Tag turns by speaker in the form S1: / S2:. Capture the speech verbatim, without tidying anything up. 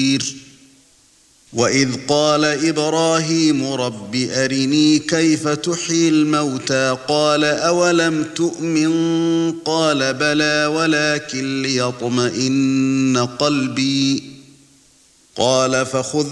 S1: بصير وإذ قال إبراهيم رب أرني كيف تحيي الموتى قال أولم تؤمن قال بلى ولكن ليطمئن قلبي قال فخذ